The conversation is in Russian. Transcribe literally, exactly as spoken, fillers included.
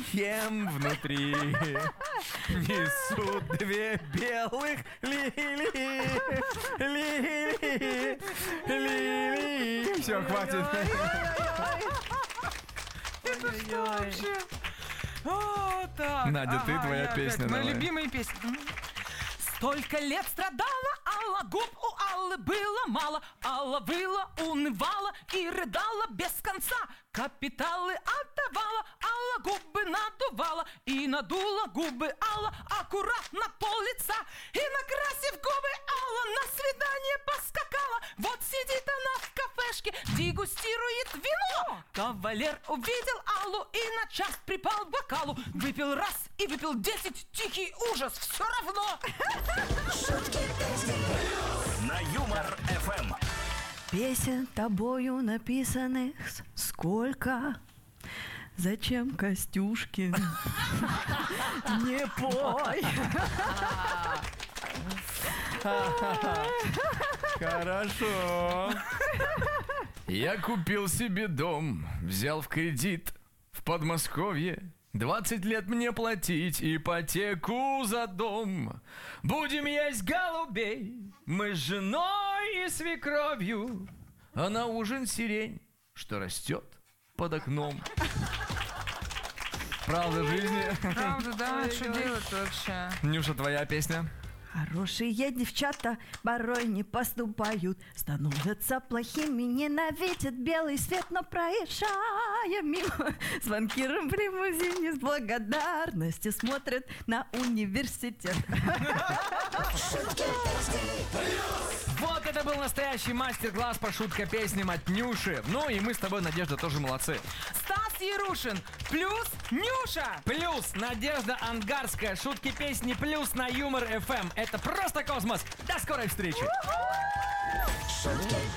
Бетхлехем внутри несут две белых лилии, лилии, лилии. Все, хватит. О, так. Надя, ты, Ага, твоя я песня, опять. Моя давай. любимая песня. Столько лет страдала Алла, губ у Аллы было мало. Алла выла, унывала и рыдала без конца. Капиталы отдавала, Алла губы надувала. И надула губы Алла аккуратно пол лица. И накрасив губы Алла на свидание поскакала. Вот сидит она в кафешке, дегустирует вино. Кавалер увидел Аллу и на час припал к бокалу. Выпил раз и выпил десять, тихий ужас, все равно. На Юмор эф эм. Песен тобою написанных сколько? Зачем, Костюшкин? Не пой. Хорошо. Я купил себе дом, взял в кредит в Подмосковье. Двадцать лет мне платить ипотеку за дом. Будем есть голубей мы с женой и свекровью, а на ужин сирень, что растет под окном. Правда жизни. Правда, да? Что делать вообще? Нюша, твоя песня? Хорошие девчата порой не поступают, становятся плохими, ненавидят белый свет, но проезжая мимо с банкиром в лимузине с благодарностью смотрят на университет. Вот это был настоящий мастер-класс по шутка-песням от Нюши. Ну и мы с тобой, Надежда, тоже молодцы. Стас Ярушин плюс Нюша. Плюс Надежда Ангарская. Шутки-песни плюс на Юмор эф эм. Это просто космос. До скорой встречи. Шутки